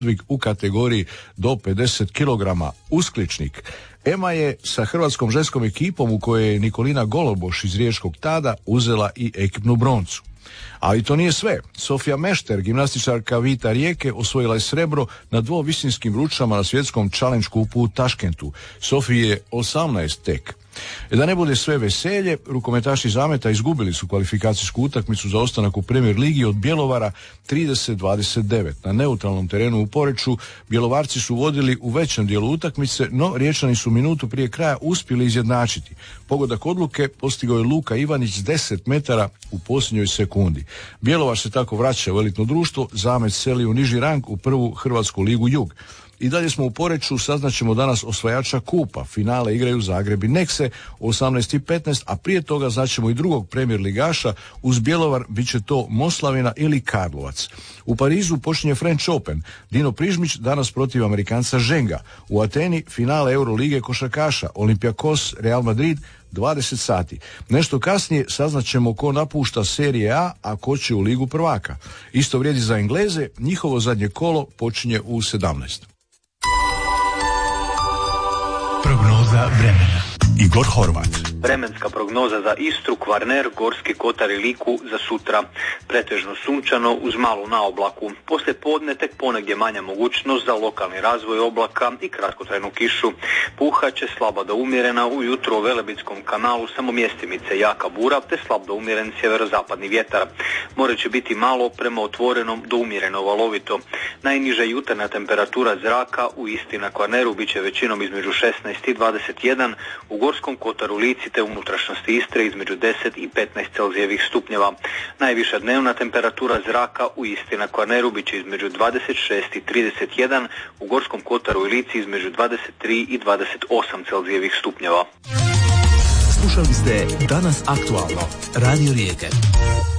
u kategoriji do 50 kg. Uskličnik. Ema je sa hrvatskom ženskom ekipom u kojoj je Nikolina Goloboš iz riječkog Tada uzela i ekipnu broncu. Ali to nije sve. Sofija Mešter, gimnastičarka Vita Rijeke, osvojila je srebro na dvovisinskim ručama na svjetskom Challenge Cupu u Taškentu. Sofiji je 18 tek. Da ne bude sve veselje, rukometaši Zameta izgubili su kvalifikacijsku utakmicu za ostanak u Premier ligi od Bjelovara 30-29. Na neutralnom terenu u Poreču Bjelovarci su vodili u većem dijelu utakmice, no Riječani su minutu prije kraja uspjeli izjednačiti. Pogodak odluke postigao je Luka Ivanić s 10 metara u posljednjoj sekundi. Bjelovar se tako vraća u elitno društvo, Zamet seli u niži rang u prvu Hrvatsku ligu Jug. I dalje smo u Poreču, saznaćemo danas osvajača kupa. Finale igraju Zagreb i Nekse u 18:15, a prije toga znaćemo i drugog Premier ligaša. Uz Bjelovar bit će to Moslavina ili Karlovac. U Parizu počinje French Open. Dino Prižmić danas protiv Amerikanca Ženga. U Ateni finale Eurolige košarkaša, Olympiakos, Real Madrid, 20 sati. Nešto kasnije saznaćemo ko napušta Serije A ko će u Ligu prvaka. Isto vrijedi za Engleze, njihovo zadnje kolo počinje u 17. Prognoza vremena. Igor Horvat. Vremenska prognoza za Istru, Kvarner, Gorski kotar i Liku za sutra. Pretežno sunčano uz malu naoblaku. Poslije podne tek ponegdje manja mogućnost za lokalni razvoj oblaka i kratkotrajnu kišu. Puhat će slaba do umjerena ujutro u Velebitskom kanalu samo mjestimice jaka bura te slab do umjeren sjeverozapadni vjetar. More će biti malo prema otvorenom do umjereno valovito. Najniža jutarnja temperatura zraka u Istri na Kvarneru bit će većinom između 16 i 21, u Gorskom kotaru, Lici te unutrašnjosti Istre između 10 i 15 Celzijevih stupnjeva. Najviša dnevna temperatura zraka u Istri na Kvarneru bit će između 26 i 31, u Gorskom kotaru i Lici između 23 i 28 Celzijevih stupnjeva. Slušali ste Danas aktualno, Radio Rijeke.